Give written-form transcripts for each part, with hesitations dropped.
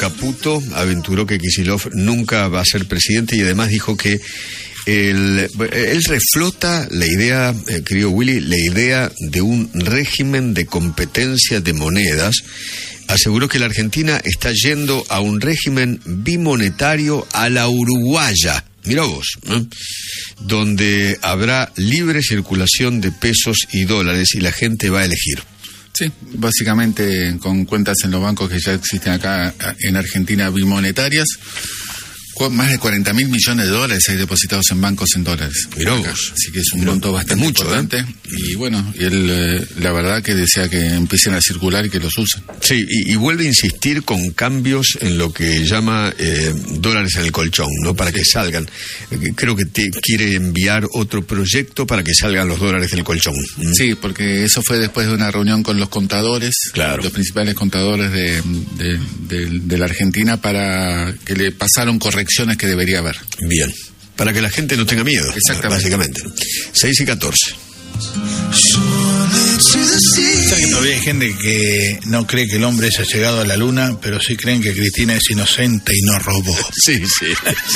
Caputo aventuró que Kicillof nunca va a ser presidente y además dijo que él reflota la idea, querido Willy, la idea de un régimen de competencia de monedas. Aseguró que la Argentina está yendo a un régimen bimonetario a la uruguaya. Mirá vos, ¿no? Donde habrá libre circulación de pesos y dólares y la gente va a elegir. Sí, básicamente con cuentas en los bancos que ya existen acá en Argentina bimonetarias. Más de 40.000 millones de dólares hay depositados en bancos en dólares. Mirá vos. Así que es un monto bastante importante. Y bueno, él la verdad que desea que empiecen a circular y que los usen. Sí, y vuelve a insistir con cambios en lo que llama dólares en el colchón, ¿no? Para que salgan. Creo que quiere enviar otro proyecto para que salgan los dólares del colchón. Sí, porque eso fue después de una reunión con los contadores, claro, los principales contadores de la Argentina, para que le pasaron correcciones que debería haber. Bien, para que la gente no tenga miedo. Exactamente. Básicamente. 6:14. ¿Sabes que todavía hay gente que no cree que el hombre haya llegado a la luna, pero sí creen que Cristina es inocente y no robó? Sí, sí.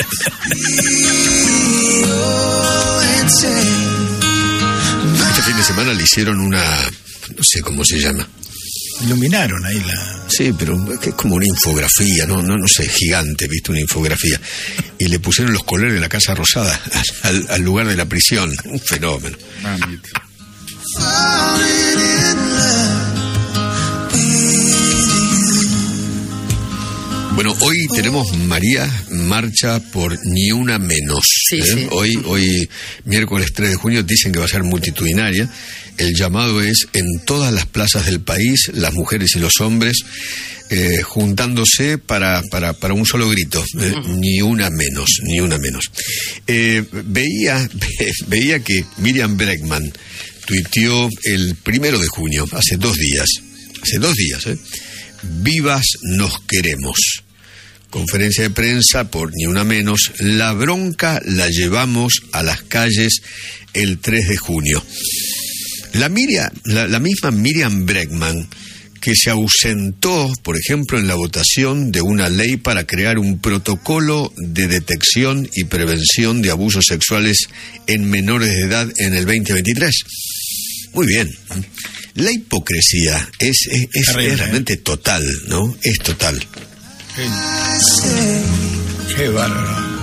Este fin de semana le hicieron una, no sé cómo se llama. Iluminaron ahí la... Sí, pero es como una infografía, no sé, gigante, ¿viste? Una infografía. Y le pusieron los colores de la Casa Rosada al lugar de la prisión. Un fenómeno. Bueno, hoy tenemos, María, marcha por Ni Una Menos. Sí, sí. Hoy, miércoles 3 de junio, dicen que va a ser multitudinaria. El llamado es en todas las plazas del país, las mujeres y los hombres, juntándose para un solo grito. Ni una menos, ni una menos. Veía que Miriam Bregman tuiteó el 1 de junio, hace 2 días, vivas nos queremos. Conferencia de prensa por Ni Una Menos. La bronca la llevamos a las calles el 3 de junio. La misma Miriam Bregman, que se ausentó, por ejemplo, en la votación de una ley para crear un protocolo de detección y prevención de abusos sexuales en menores de edad en el 2023. Muy bien. La hipocresía es realmente total, ¿no? Es total. Qué bárbaro.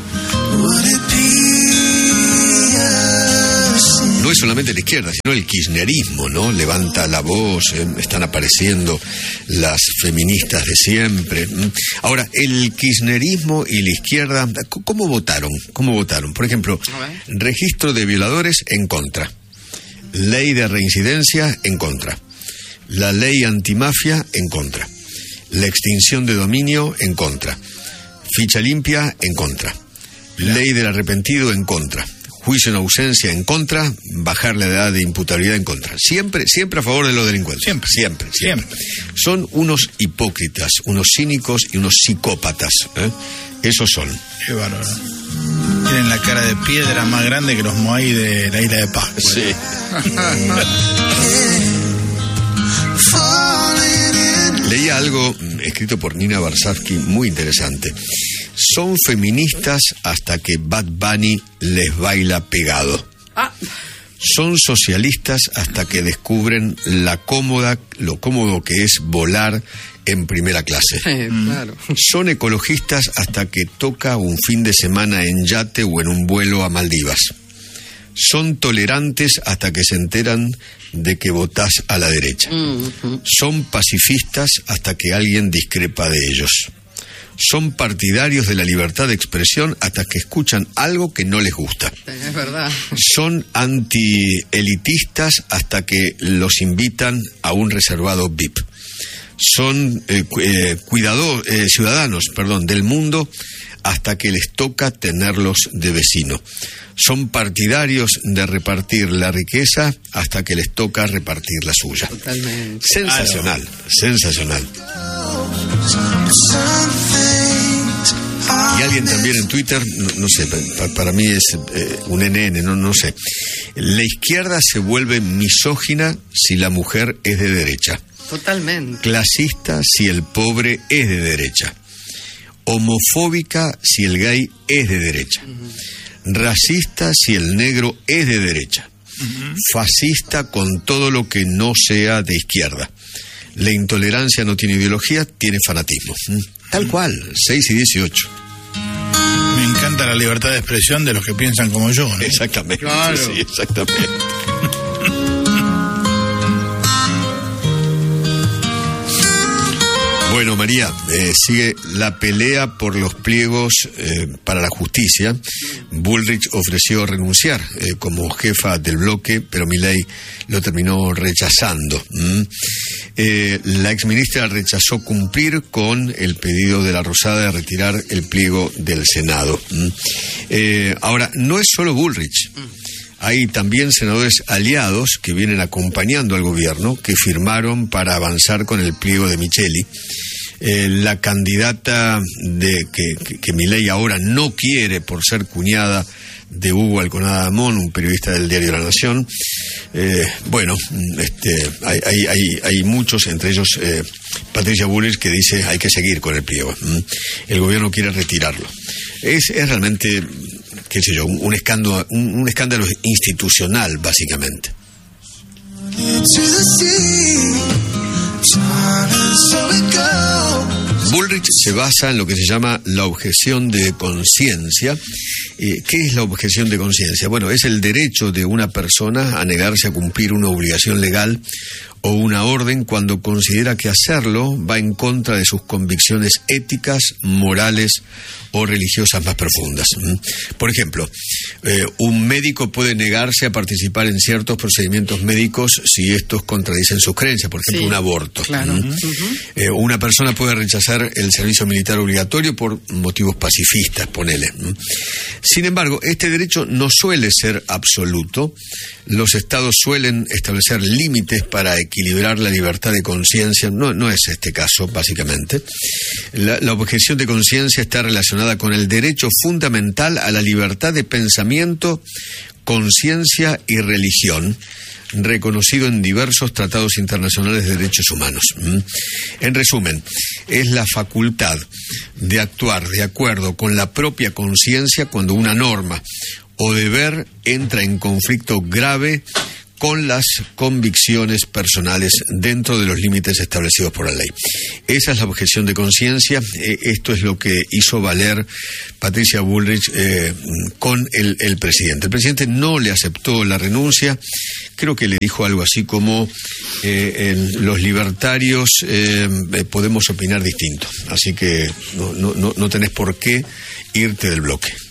No es solamente la izquierda, sino el kirchnerismo, ¿no? Levanta la voz, están apareciendo las feministas de siempre. Ahora, el kirchnerismo y la izquierda, ¿cómo votaron? Por ejemplo, registro de violadores en contra, ley de reincidencia en contra, la ley antimafia en contra, la extinción de dominio en contra, ficha limpia en contra, ley del arrepentido en contra, juicio en ausencia en contra, bajar la edad de imputabilidad en contra. Siempre a favor de los delincuentes. Siempre. Son unos hipócritas, unos cínicos y unos psicópatas. Esos son. Qué bárbaro. Tienen la cara de piedra más grande que los moai de la isla de Pascua. Sí. Leía algo escrito por Nina Barsavsky muy interesante. Son feministas hasta que Bad Bunny les baila pegado. Son socialistas hasta que descubren lo cómodo que es volar en primera clase. Claro. Son ecologistas hasta que toca un fin de semana en yate o en un vuelo a Maldivas. Son tolerantes hasta que se enteran de que votás a la derecha. Son pacifistas hasta que alguien discrepa de ellos. Son partidarios de la libertad de expresión hasta que escuchan algo que no les gusta. Es verdad. Son antielitistas hasta que los invitan a un reservado VIP. Son ciudadanos del mundo hasta que les toca tenerlos de vecino. Son partidarios de repartir la riqueza hasta que les toca repartir la suya. Totalmente. Sensacional. Y alguien también en Twitter, no sé, para mí es un NN, no sé. La izquierda se vuelve misógina si la mujer es de derecha. Totalmente. Clasista si el pobre es de derecha. Homofóbica si el gay es de derecha. Racista si el negro es de derecha. Fascista con todo lo que no sea de izquierda. La intolerancia no tiene ideología, tiene fanatismo. Tal cual, 6 y 18. Me encanta la libertad de expresión de los que piensan como yo, ¿no? Exactamente, Claro. sí, exactamente. Bueno, María, sigue la pelea por los pliegos para la justicia. Bullrich ofreció renunciar como jefa del bloque, pero Milei lo terminó rechazando. La exministra rechazó cumplir con el pedido de la Rosada de retirar el pliego del Senado. Ahora, no es solo Bullrich. Hay también senadores aliados que vienen acompañando al gobierno, que firmaron para avanzar con el pliego de Micheli. La candidata que Milei ahora no quiere por ser cuñada de Hugo Alconada Amón, un periodista del diario La Nación. Hay muchos, entre ellos Patricia Bullrich, que dice hay que seguir con el pliego. El gobierno quiere retirarlo. Es realmente, qué sé yo, un escándalo institucional, básicamente. Bullrich se basa en lo que se llama la objeción de conciencia. ¿Qué es la objeción de conciencia? Bueno, es el derecho de una persona a negarse a cumplir una obligación legal o una orden cuando considera que hacerlo va en contra de sus convicciones éticas, morales o religiosas más profundas. Por ejemplo, un médico puede negarse a participar en ciertos procedimientos médicos si estos contradicen sus creencias, por ejemplo, un aborto. Claro. Una persona puede rechazar el servicio militar obligatorio por motivos pacifistas, ponele. Sin embargo, este derecho no suele ser absoluto. Los estados suelen establecer límites para equilibrar la libertad de conciencia. No es este caso, básicamente. La objeción de conciencia está relacionada con el derecho fundamental a la libertad de pensamiento, conciencia y religión, reconocido en diversos tratados internacionales de derechos humanos. En resumen, es la facultad de actuar de acuerdo con la propia conciencia cuando una norma o deber entra en conflicto grave con las convicciones personales dentro de los límites establecidos por la ley. Esa es la objeción de conciencia. Esto es lo que hizo valer Patricia Bullrich con el presidente. El presidente no le aceptó la renuncia. Creo que le dijo algo así como los libertarios podemos opinar distinto. Así que no tenés por qué irte del bloque.